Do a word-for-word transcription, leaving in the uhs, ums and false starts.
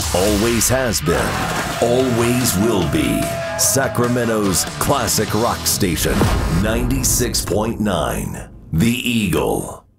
Always has been, always will be. Sacramento's classic rock station, ninety-six point nine, The Eagle.